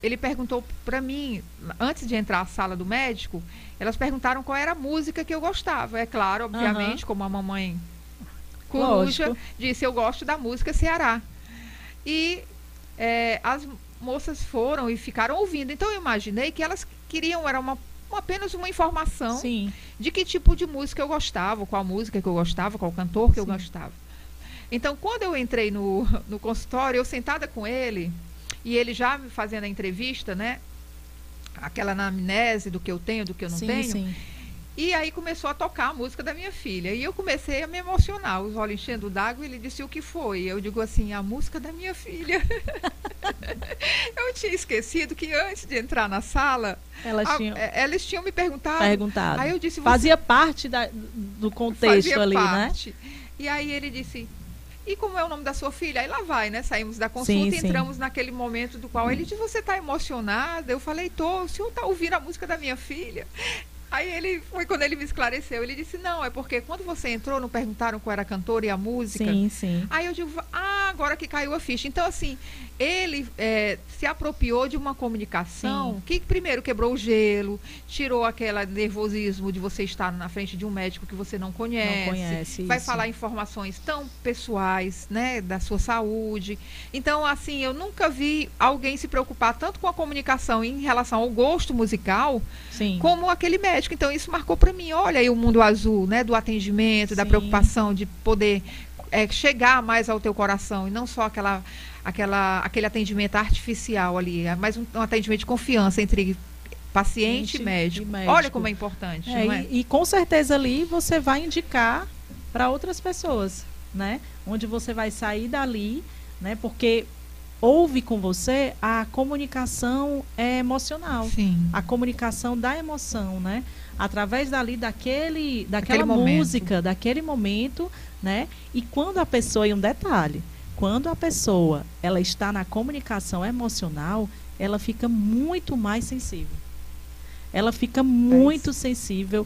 ele perguntou para mim, antes de entrar à sala do médico, elas perguntaram qual era a música que eu gostava. É claro, Aham, obviamente, como a mamãe coruja, lógico. disse, eu gosto da música Ceará. E as moças foram e ficaram ouvindo. Então eu imaginei que elas queriam, era apenas uma informação Sim, de que tipo de música eu gostava, qual música que eu gostava, qual cantor que eu sim. gostava. Então, quando eu entrei no consultório, eu sentada com ele, e ele já me fazendo a entrevista, né? Aquela anamnese do que eu tenho, do que eu não Sim, tenho. sim. E aí começou a tocar a música da minha filha. E eu comecei a me emocionar, os olhos enchendo d'água, e ele disse o que foi. Eu digo assim, a música da minha filha. Eu tinha esquecido que antes de entrar na sala, Elas tinham eles tinham me perguntado. perguntado. Aí eu disse, você Fazia parte do contexto fazia ali, né? parte. E aí ele disse, e como é o nome da sua filha? Aí lá vai, né? Saímos da Sim, consulta e sim. entramos naquele momento do qual ele disse, você está emocionada? Eu falei, tô, o senhor está ouvindo a música da minha filha? Aí foi quando ele me esclareceu. Ele disse, não, é porque quando você entrou, não perguntaram qual era a cantora e a música? Sim, sim. Aí eu digo, agora que caiu a ficha. Então, assim, ele se apropriou de uma Sim. comunicação que primeiro quebrou o gelo, tirou aquele nervosismo de você estar na frente de um médico que você não Não conhece, conhece vai isso. falar informações tão pessoais, né, da sua saúde. Então, assim, eu nunca vi alguém se preocupar tanto com a comunicação em relação ao gosto musical Sim. como aquele médico. Então, isso marcou para mim. Olha aí o mundo azul, né, do atendimento, da Sim. preocupação de poder chegar mais ao teu coração e não só aquele atendimento artificial ali, mas um atendimento de confiança entre paciente e Gente e médico. Olha médico. como é importante, É, não é? e com certeza ali você vai indicar para outras pessoas, né? Onde você vai sair dali, né? Porque houve com você a comunicação emocional, Sim, a comunicação da emoção, né? Através dali aquele daquela momento. música, daquele momento, né? E quando a pessoa, e um detalhe, quando a pessoa ela está na comunicação emocional, ela fica muito mais sensível. Ela fica É isso. muito sensível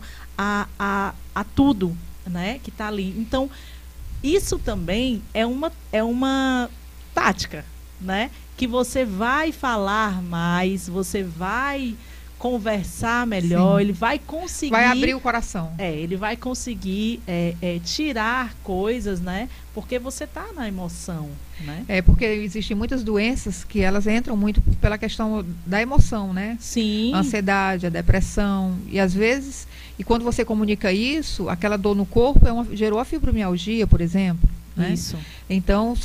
a tudo, né, que está ali. Então, isso também é uma tática, né? Que você vai falar mais, você vai conversar melhor, Sim. ele vai Vai conseguir, abrir o coração. ele vai conseguir tirar coisas, né? Porque você está na emoção, né? É porque existem muitas doenças que elas entram muito pela questão da emoção, né? A Sim, ansiedade, a depressão. E às vezes, e quando você comunica isso, aquela dor no corpo gerou a fibromialgia, por exemplo, né? isso. Então,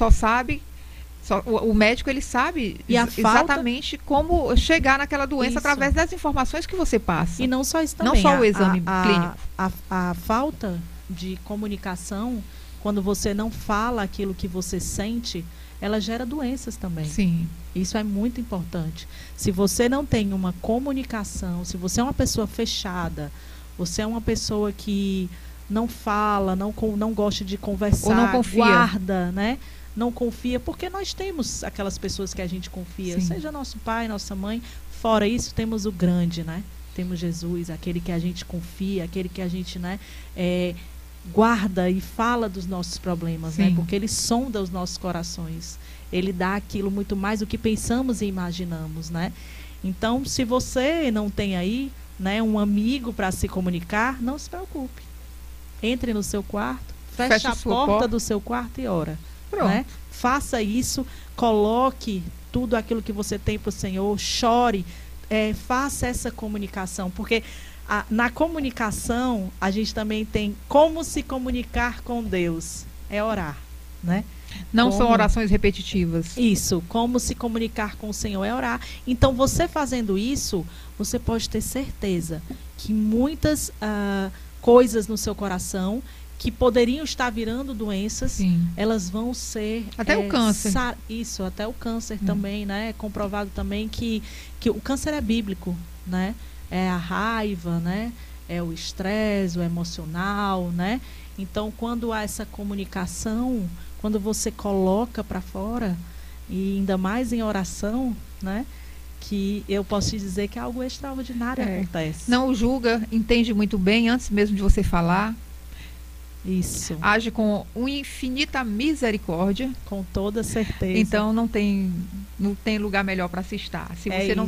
o médico ele sabe E a falta, exatamente como chegar naquela doença isso. através das informações que você E passa. não só isso Não também, só o exame clínico. a falta de comunicação, quando você não fala aquilo que você sente, ela gera doenças também. Sim. Isso é muito importante. Se você não tem uma comunicação, se você é uma pessoa fechada, você é uma pessoa que não fala, não gosta de conversar, Ou não confia. guarda, né? Não confia, porque nós temos aquelas pessoas que a gente confia, Sim. seja nosso pai, nossa mãe. Fora isso, temos o grande, né? Temos Jesus, aquele que a gente confia, aquele que a gente, né, guarda e fala dos nossos problemas, né? Sim. Porque ele sonda os nossos corações. Ele dá aquilo muito mais do que pensamos e imaginamos, né? Então, se você não tem aí, né, um amigo para se comunicar, não se preocupe. Entre no seu quarto, feche Fecha a a sua porta porta. do seu quarto e ora, Pronto. né? Faça isso, coloque tudo aquilo que você tem para o Senhor, chore, faça essa comunicação, porque na comunicação a gente também tem como se comunicar com Deus, é orar, né? Não são Como- orações repetitivas. Isso, como se comunicar com o Senhor é orar. Então, você fazendo isso, você pode ter certeza que muitas coisas no seu coração que poderiam estar virando doenças, Sim. elas vão ser... Até o câncer. Isso, até o câncer também, né? É comprovado também que o câncer é bíblico, né? É a raiva, né? É o estresse, o emocional, né? Então, quando há essa comunicação, quando você coloca para fora, e ainda mais em oração, né? Que eu posso te dizer que algo extraordinário acontece. Não julga, entende muito bem antes mesmo de você falar. Isso, Age com uma infinita misericórdia. com toda certeza. Então não tem não tem lugar melhor para se estar. Se É você não